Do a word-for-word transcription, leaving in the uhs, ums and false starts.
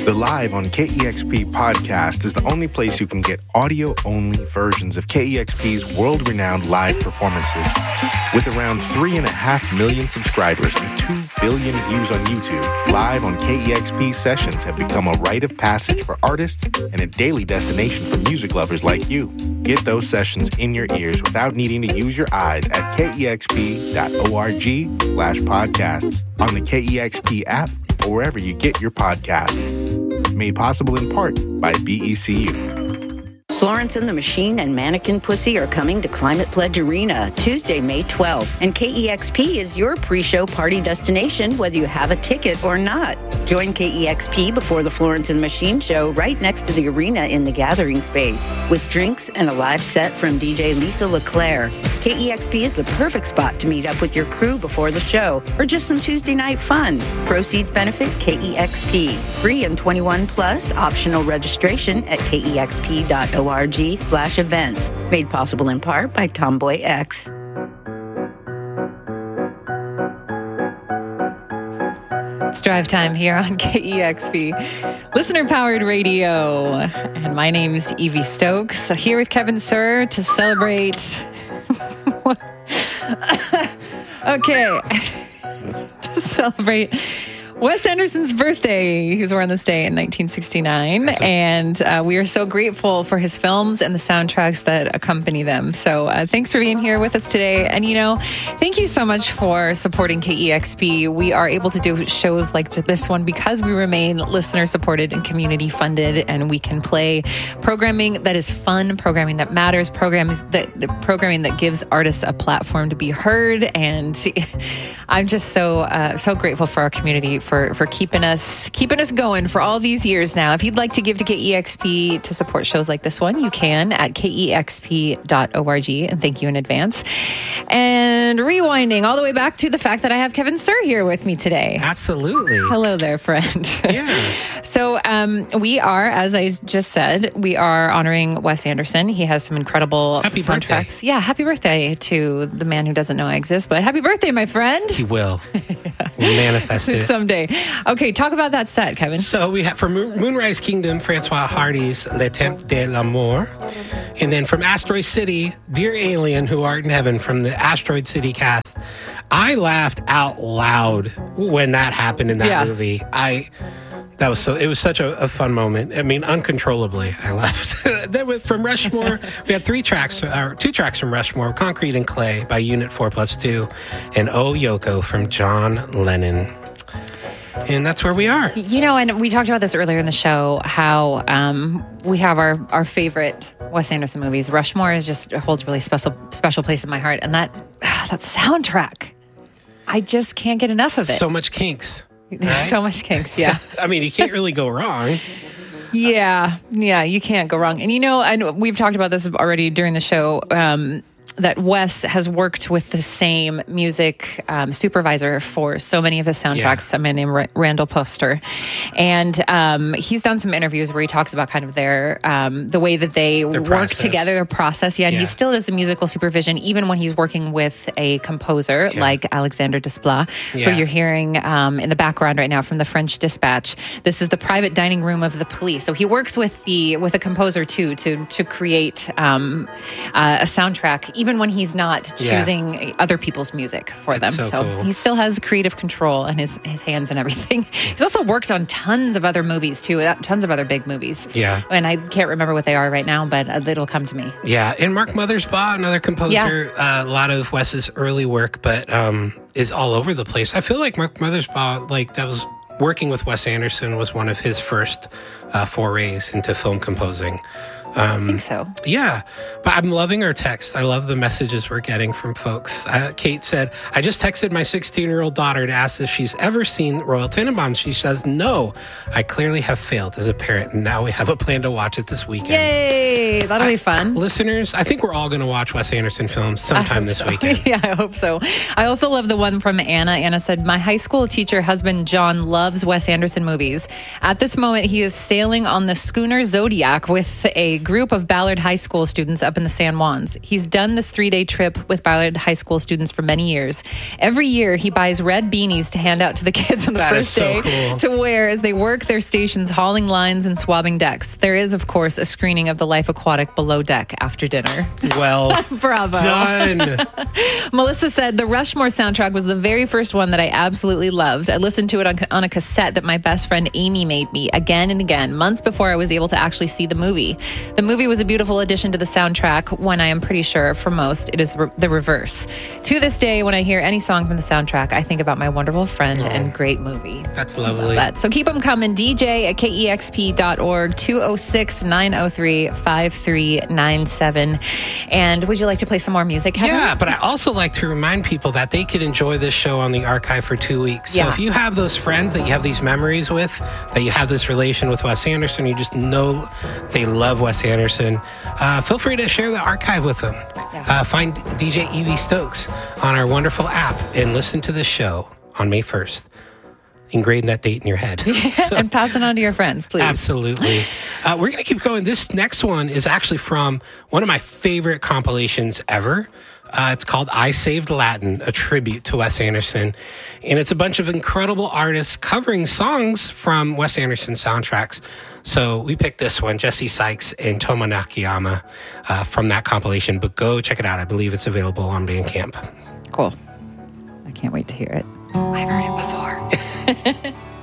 The Live on K E X P podcast is the only place you can get audio-only versions of K E X P's world-renowned live performances. With around three and a half million subscribers and two billion views on YouTube, Live on K E X P sessions have become a rite of passage for artists and a daily destination for music lovers like you. Get those sessions in your ears without needing to use your eyes at kexp dot org slash podcasts, on the K E X P app, or wherever you get your podcasts. Made possible in part by B E C U. Florence and the Machine and Mannequin Pussy are coming to Climate Pledge Arena Tuesday, May twelfth. And K E X P is your pre-show party destination, whether you have a ticket or not. Join K E X P before the Florence and the Machine show right next to the arena in the gathering space, with drinks and a live set from D J Lisa LeClaire. K E X P is the perfect spot to meet up with your crew before the show, or just some Tuesday night fun. Proceeds benefit K E X P. Free and twenty-one plus, optional registration at kexp dot org slash events. Made possible in part by Tomboy X. It's drive time here on K E X P, listener-powered radio. And my name's Evie Stokes, here with Kevin Sir to celebrate... okay. to celebrate Wes Anderson's birthday. He was born this day in nineteen sixty-nine, and uh, we are so grateful for his films and the soundtracks that accompany them. So uh, thanks for being here with us today. And, you know, thank you so much for supporting K E X P. We are able to do shows like this one because we remain listener-supported and community-funded, and we can play programming that is fun, programming that matters, programs that the programming that gives artists a platform to be heard. And I'm just so uh, so grateful for our community for for keeping us keeping us going for all these years now. If you'd like to give to K E X P to support shows like this one, you can at kexp dot org, and thank you in advance. And rewinding all the way back to the fact that I have Kevin Sir here with me today. Absolutely. Hello there, friend. Yeah. So um, we are, as I just said, we are honoring Wes Anderson. He has some incredible happy soundtracks. Birthday. Yeah, happy birthday to the man who doesn't know I exist, but happy birthday, my friend. He will. yeah. We'll manifest it. Someday. Okay, talk about that set, Kevin. So we have from Moonrise Kingdom, Francois Hardy's Le Temps de l'Amour. And then from Asteroid City, Dear Alien, Who Art in Heaven, from the Asteroid City cast. I laughed out loud when that happened in that yeah. movie. I... That was so. It was such a, a fun moment. I mean, uncontrollably, I laughed. Then with, from Rushmore, we had three tracks, or two tracks from Rushmore: "Concrete and Clay" by Unit Four Plus Two, and "Oh Yoko" from John Lennon. And that's where we are. You know, and we talked about this earlier in the show, how um, we have our, our favorite Wes Anderson movies. Rushmore is just holds a really special special place in my heart, and that that soundtrack, I just can't get enough of it. So much kinks. Right? So much kinks, yeah. I mean, you can't really go wrong. Yeah, yeah, you can't go wrong. And you know, and we've talked about this already during the show, um, that Wes has worked with the same music um, supervisor for so many of his soundtracks, yeah. a man named R- Randall Poster. And um, he's done some interviews where he talks about kind of their, um, the way that they their work process. together, their process. Yeah, and yeah. he still does the musical supervision, even when he's working with a composer yeah. like Alexander Desplat, yeah. who you're hearing um, in the background right now from the French Dispatch. This is the private dining room of the police. So he works with the with a composer too to to create um, uh, a soundtrack, even when he's not choosing yeah. other people's music for That's them. So, so cool. he still has creative control in his, his hands and everything. He's also worked on tons of other movies too, tons of other big movies. Yeah. And I can't remember what they are right now, but it'll come to me. Yeah. And Mark Mothersbaugh, another composer, yeah. uh, a lot of Wes's early work, but um, is all over the place. I feel like Mark Mothersbaugh, like that was working with Wes Anderson was one of his first uh, forays into film composing. Um, I think so. Yeah. But I'm loving our text. I love the messages we're getting from folks. Uh, Kate said, I just texted my sixteen-year-old daughter to ask if she's ever seen Royal Tenenbaums. She says, no. I clearly have failed as a parent, and now we have a plan to watch it this weekend. Yay! That'll I, be fun. Listeners, I think we're all going to watch Wes Anderson films sometime this so. weekend. Yeah, I hope so. I also love the one from Anna. Anna said, my high school teacher husband, John, loves Wes Anderson movies. At this moment, he is sailing on the schooner Zodiac with a group of Ballard High School students up in the San Juans. He's done this three-day trip with Ballard High School students for many years. Every year, he buys red beanies to hand out to the kids on the That is first so day cool. to wear as they work their stations hauling lines and swabbing decks. There is, of course, a screening of The Life Aquatic below deck after dinner. Well Bravo. done. Melissa said the Rushmore soundtrack was the very first one that I absolutely loved. I listened to it on, on a cassette that my best friend Amy made me again and again, months before I was able to actually see the movie. The movie was a beautiful addition to the soundtrack when I am pretty sure for most it is the, the reverse. To this day, when I hear any song from the soundtrack, I think about my wonderful friend Oh. and great movie. That's lovely. That. So keep them coming. D J at K E X P dot org, two oh six, nine oh three, five three nine seven. And would you like to play some more music, Heather? Yeah, but I also like to remind people that they could enjoy this show on the archive for two weeks. So Yeah. if you have those friends that you have these memories with, that you have this relation with Wes Anderson, you just know they love Wes Anderson, uh, feel free to share the archive with them. Yeah. Uh, find D J Evie Stokes on our wonderful app and listen to this show on May first. Ingrain that date in your head. So- And pass it on to your friends, please. Absolutely. Uh, we're going to keep going. This next one is actually from one of my favorite compilations ever. Uh, it's called I Saved Latin, a tribute to Wes Anderson. And it's a bunch of incredible artists covering songs from Wes Anderson soundtracks. So we picked this one, Jesse Sykes and Toma Nakayama, uh, from that compilation. But go check it out. I believe it's available on Bandcamp. Cool. I can't wait to hear it. I've heard it before.